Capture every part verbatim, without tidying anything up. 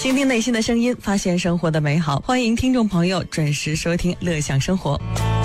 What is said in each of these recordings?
倾听内心的声音，发现生活的美好。欢迎听众朋友准时收听乐享生活。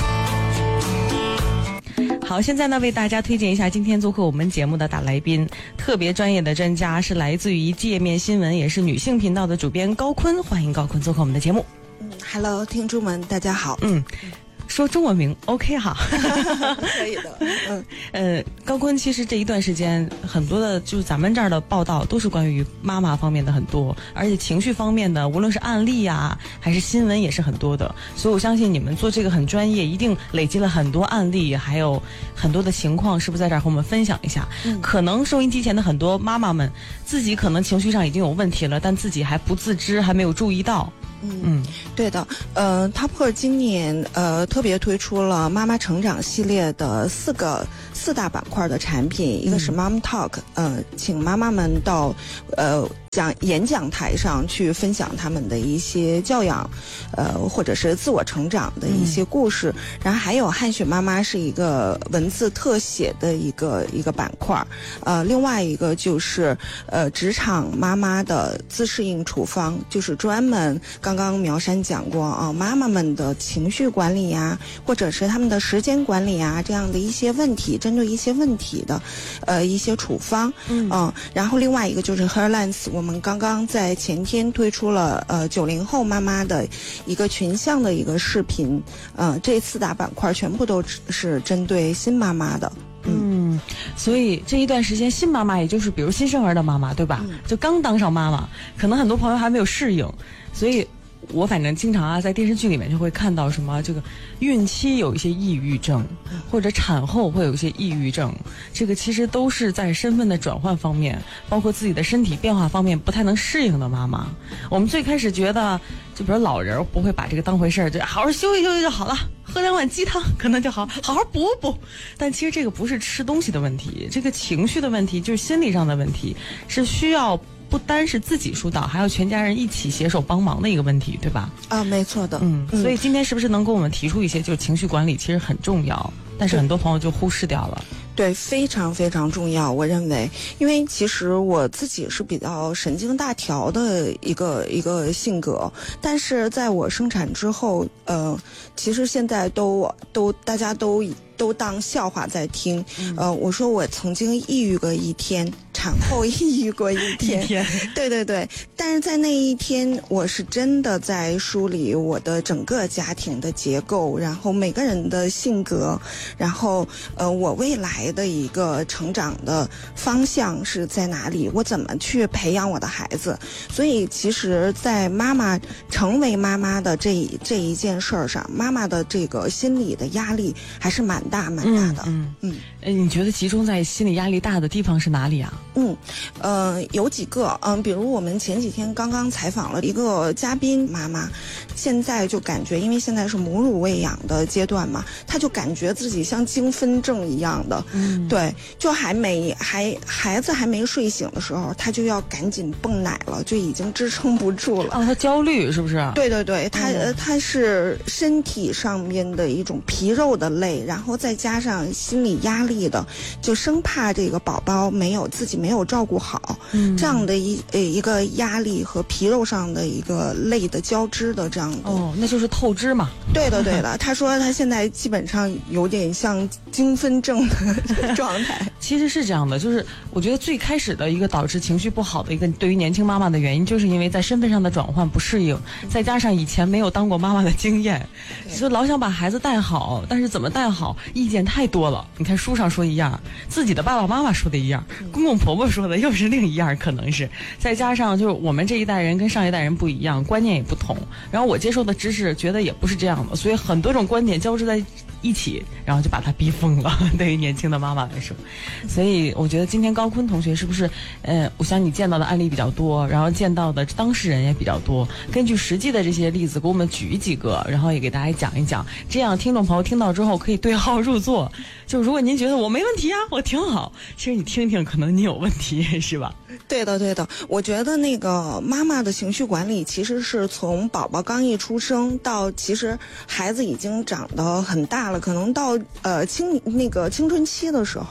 好，现在呢为大家推荐一下今天做客我们节目的大来宾，特别专业的专家，是来自于界面新闻，也是女性频道的主编高锟。欢迎高锟做客我们的节目。 嗯 ，Hello， 听众们，大家好。 嗯。说中文名 OK 哈， 可以的。嗯， 呃，高锟其实这一段时间很多的，就是咱们这儿的报道都是关于妈妈方面的很多，而且情绪方面的，无论是案例啊还是新闻也是很多的。所以我相信你们做这个很专业，一定累积了很多案例，还有很多的情况，是不是在这儿和我们分享一下？嗯，可能收音机前的很多妈妈们自己可能情绪上已经有问题了，但自己还不自知，还没有注意到。 嗯嗯，对的，呃 ，Topper 今年呃特别推出了妈妈成长系列的四个四大板块的产品，一个是 Mom Talk， 呃，请妈妈们到呃讲演讲台上去分享他们的一些教养，呃，或者是自我成长的一些故事。嗯、然后还有汗血妈妈是一个文字特写的一个一个板块，呃，另外一个就是呃职场妈妈的自适应处方，就是专门。刚刚苗山讲过啊，妈妈们的情绪管理呀，或者是他们的时间管理呀，这样的一些问题，针对一些问题的，呃，一些处方，嗯、呃，然后另外一个就是 Herlance， 我们刚刚在前天推出了呃九零后妈妈的一个群像的一个视频，呃，这四大板块全部都是针对新妈妈的。 嗯，所以这一段时间新妈妈，也就是比如新生儿的妈妈，对吧？嗯、就刚当上妈妈，可能很多朋友还没有适应，所以。我反正经常啊，在电视剧里面就会看到什么这个孕期有一些抑郁症，或者产后会有一些抑郁症，这个其实都是在身份的转换方面，包括自己的身体变化方面不太能适应的妈妈。我们最开始觉得，就比如老人不会把这个当回事儿，就好好休息休息就好了，喝两碗鸡汤可能就好，好好补补。但其实这个不是吃东西的问题，这个情绪的问题，就是心理上的问题，是需要。不单是自己疏导，还要全家人一起携手帮忙的一个问题，对吧？ 啊，没错的。 嗯，所以今天是不是能给我们提出一些，就是情绪管理其实很重要，但是很多朋友就忽视掉了。 对，非常非常重要，我认为，因为其实我自己是比较神经大条的一个一个性格，但是在我生产之后，呃，其实现在都都大家都都当笑话在听，嗯、呃，我说我曾经抑郁过一天，产后抑郁过一天， 一天对对对，但是在那一天，我是真的在梳理我的整个家庭的结构，然后每个人的性格，然后呃，我未来的一个成长的方向是在哪里？我怎么去培养我的孩子？所以，其实，在妈妈成为妈妈的这这一件事儿上，妈妈的这个心理的压力还是蛮大蛮大的。 嗯嗯，嗯，你觉得集中在心理压力大的地方是哪里啊？ 嗯，呃，有几个，嗯、呃，比如我们前几天刚刚采访了一个嘉宾妈妈，现在就感觉，因为现在是母乳喂养的阶段嘛，她就感觉自己像精分症一样的。嗯，对，就还没还孩子还没睡醒的时候，他就要赶紧泵奶了，就已经支撑不住了。 哦，他焦虑是不是？ 对对对，他、嗯、他是身体上面的一种皮肉的累，然后再加上心理压力的，就生怕这个宝宝没有自己没有照顾好，嗯、这样的一呃一个压力和皮肉上的一个累的交织的这样的。 哦，那就是透支嘛。 对的对的，他说他现在基本上有点像精分症的状态。 其实是这样的，就是我觉得最开始的一个导致情绪不好的一个对于年轻妈妈的原因，就是因为在身份上的转换不适应，再加上以前没有当过妈妈的经验，所以老想把孩子带好，但是怎么带好，意见太多了。你看书上说一样，自己的爸爸妈妈说的一样，公公婆婆说的又是另一样，可能是再加上就是我们这一代人跟上一代人不一样，观念也不同，然后我接受的知识觉得也不是这样的，所以很多种观点交织在一起，然后就把他逼疯了。对于年轻的妈妈来说，所以我觉得今天高锟同学是不是，呃，我想你见到的案例比较多，然后见到的当事人也比较多，根据实际的这些例子给我们举几个，然后也给大家讲一讲，这样听众朋友听到之后可以对号入座。就如果您觉得我没问题啊，我挺好，其实你听听，可能你有问题，是吧？ 对的，对的。我觉得那个妈妈的情绪管理，其实是从宝宝刚一出生到其实孩子已经长得很大了，可能到呃青那个青春期的时候，嗯，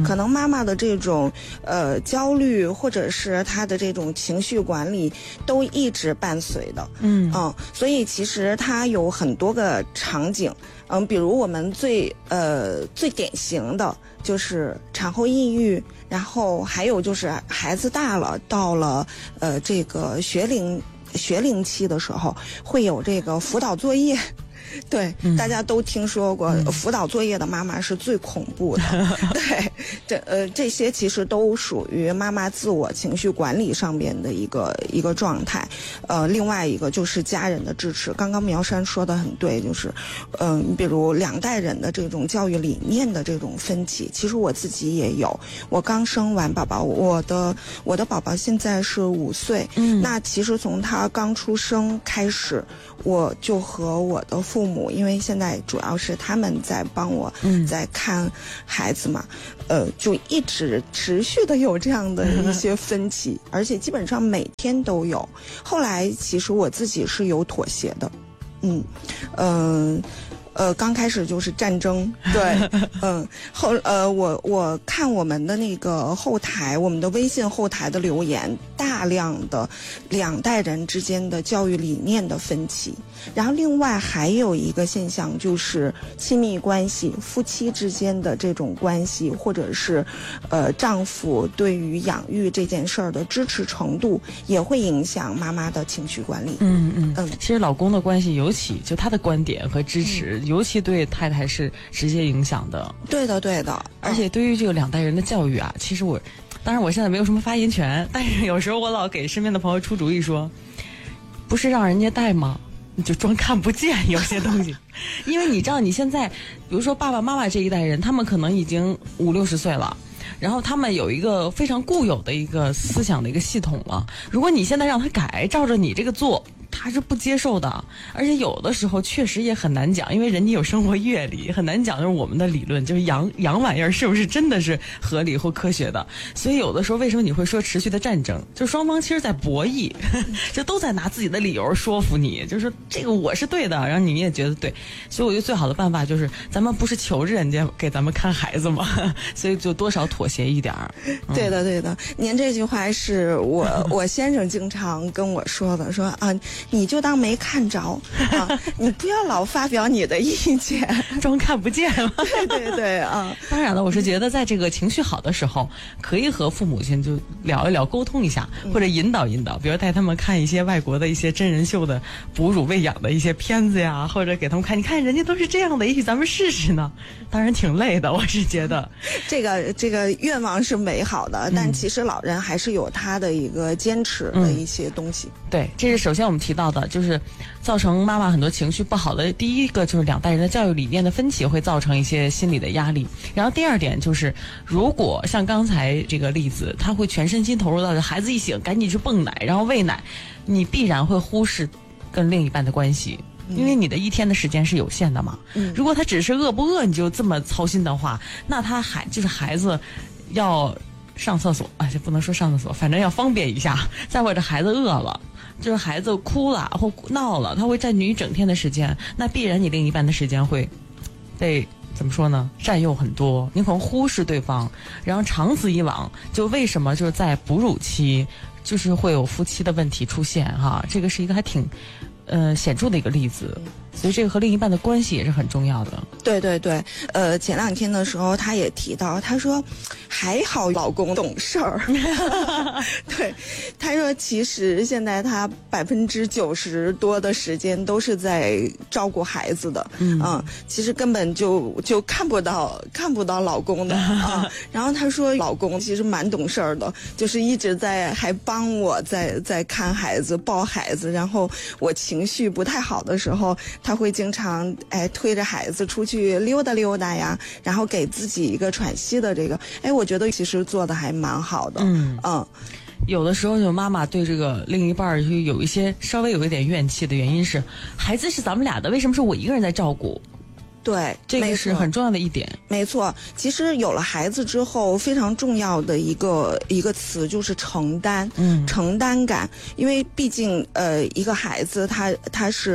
可能妈妈的这种呃焦虑或者是她的这种情绪管理都一直伴随的。嗯嗯，所以其实它有很多个场景。嗯，比如我们最呃最典型的就是产后抑郁，然后还有就是孩子大了，到了呃这个学龄学龄期的时候，会有这个辅导作业。对、嗯，大家都听说过、嗯、辅导作业的妈妈是最恐怖的。对，这呃这些其实都属于妈妈自我情绪管理上面的一个一个状态。呃，另外一个就是家人的支持。刚刚苗山说的很对，就是嗯、呃，比如两代人的这种教育理念的这种分歧，其实我自己也有。我刚生完宝宝，我的我的宝宝现在是五岁，嗯，那其实从他刚出生开始，我就和我的父母，因为现在主要是他们在帮我在看孩子嘛，嗯、呃，就一直持续的有这样的一些分歧，而且基本上每天都有。后来其实我自己是有妥协的，嗯嗯。呃呃，刚开始就是战争，对，嗯，后呃，我我看我们的那个后台，我们的微信后台的留言，大量的两代人之间的教育理念的分歧，然后另外还有一个现象就是亲密关系，夫妻之间的这种关系，或者是呃丈夫对于养育这件事儿的支持程度，也会影响妈妈的情绪管理。 嗯嗯嗯，其实老公的关系，尤其就他的观点和支持。嗯，尤其对太太是直接影响的。 对的对的， 而且对于这个两代人的教育啊，其实我当然我现在没有什么发言权，但是有时候我老给身边的朋友出主意说，不是让人家带吗？你就装看不见有些东西。因为你知道你现在比如说爸爸妈妈这一代人，他们可能已经五六十岁了，然后他们有一个非常固有的一个思想的一个系统了，如果你现在让他改，照着你这个做，他是不接受的。而且有的时候确实也很难讲，因为人家有生活阅历，很难讲就是我们的理论就是洋洋玩意儿是不是真的是合理或科学的。所以有的时候为什么你会说持续的战争，就双方其实在博弈，就都在拿自己的理由说服你，就是这个我是对的，然后你也觉得对。所以我觉得最好的办法就是咱们不是求着人家给咱们看孩子嘛，所以就多少妥协一点儿。嗯、 对的对的，您这句话是我我先生经常跟我说的，说啊你就当没看着啊，你不要老发表你的意见， 装看不见了。 对对对啊！ 当然了，我是觉得在这个情绪好的时候，可以和父母亲就聊一聊、沟通一下，或者引导引导，比如带他们看一些外国的一些真人秀的哺乳喂养的一些片子呀，或者给他们看，你看人家都是这样的，也许咱们试试呢。当然挺累的，我是觉得这个这个愿望是美好的，但其实老人还是有他的一个坚持的一些东西。 嗯、对，这是首先我们提到的，就是造成妈妈很多情绪不好的第一个就是两代人的教育理念的分歧，会造成一些心理的压力。然后第二点就是，如果像刚才这个例子，他会全身心投入到孩子一醒赶紧去泵奶，然后喂奶，你必然会忽视跟另一半的关系。因为你的一天的时间是有限的嘛，嗯、如果他只是饿不饿你就这么操心的话，那他还就是孩子要上厕所啊，就不能说上厕所，反正要方便一下。再或者孩子饿了，就是孩子哭了或闹了，他会占据一整天的时间，那必然你另一半的时间会被怎么说呢？占用很多，你可能忽视对方，然后长此以往，就为什么就是在哺乳期就是会有夫妻的问题出现哈？这个是一个还挺。呃，显著的一个例子，所以这个和另一半的关系也是很重要的。 对对对，呃，前两天的时候他也提到，他说还好老公懂事儿。对，他说其实现在他百分之九十多的时间都是在照顾孩子的，嗯，嗯其实根本就就看不到看不到老公的啊。然后他说老公其实蛮懂事儿的，就是一直在还帮我在在看孩子抱孩子，然后我情绪不太好的时候，他会经常哎推着孩子出去溜达溜达呀，然后给自己一个喘息的这个，哎，我觉得其实做的还蛮好的。嗯嗯， 有的时候就妈妈对这个另一半就有一些稍微有一点怨气的原因是，孩子是咱们俩的，为什么是我一个人在照顾？ 对， 这个是很重要的一点。 没错，其实有了孩子之后，非常重要的一个一个词就是承担，嗯，承担感。因为毕竟，呃，一个孩子他他是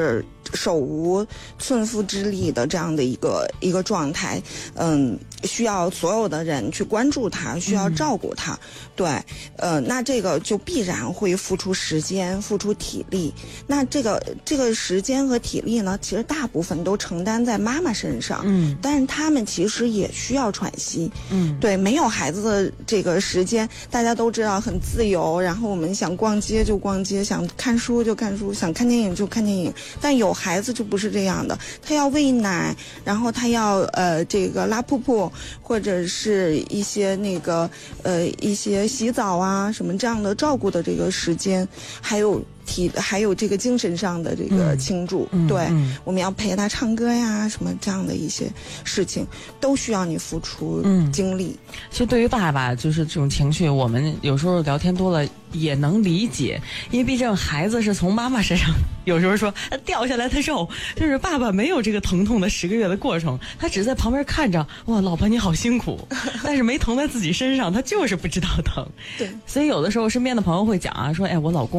手无寸夫之力的这样的一个一个状态，嗯，需要所有的人去关注他，需要照顾他，嗯、对，呃，那这个就必然会付出时间，付出体力。那这个这个时间和体力呢，其实大部分都承担在妈妈身上，嗯，但是他们其实也需要喘息，嗯，对，没有孩子的这个时间，大家都知道很自由，然后我们想逛街就逛街，想看书就看书，想看电影就看电影，但有孩子就不是这样的，他要喂奶，然后他要呃这个拉瀑布，或者是一些那个呃一些洗澡啊什么这样的照顾的这个时间，还有体还有这个精神上的这个倾注，嗯、对、嗯，我们要陪他唱歌呀什么这样的一些事情，都需要你付出精力。 嗯、其实对于爸爸就是这种情绪，我们有时候聊天多了也能理解，因为毕竟孩子是从妈妈身上有时候说掉下来的肉，就是爸爸没有这个疼痛的十个月的过程，他只在旁边看着，哇，老婆你好辛苦，但是没疼在自己身上，他就是不知道疼。 对， 所以有的时候身边的朋友会讲啊，说哎，我老公